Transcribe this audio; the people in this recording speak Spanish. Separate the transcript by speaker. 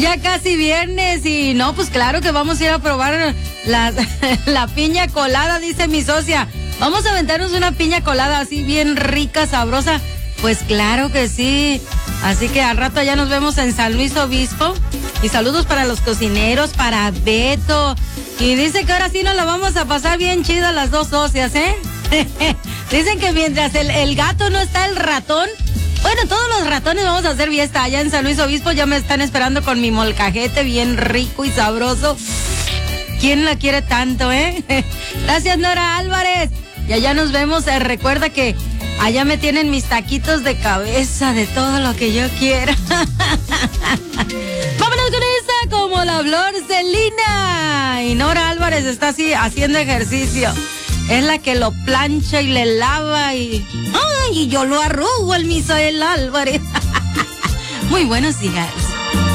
Speaker 1: Ya casi viernes y no, pues claro que vamos a ir a probar la piña colada, dice mi socia. Vamos a aventarnos una piña colada así bien rica, sabrosa. Pues claro que sí. Así que al rato ya nos vemos en San Luis Obispo. Y saludos para los cocineros, para Beto. Y dice que ahora sí nos la vamos a pasar bien chida las dos socias, ¿eh? Dicen que mientras el gato no está el ratón. Bueno, todos los ratones vamos a hacer fiesta allá en San Luis Obispo. Ya me están esperando con mi molcajete bien rico y sabroso. ¿Quién la quiere tanto, eh? Gracias, Nora Álvarez. Y allá nos vemos. Recuerda que allá me tienen mis taquitos de cabeza de todo lo que yo quiera. Vámonos con esa, como la Flor Celina. Y Nora Álvarez está así haciendo ejercicio. Es la que lo plancha y le lava y... ¡Ay! Y yo lo arrugo al Misael Álvarez. Muy buenos días.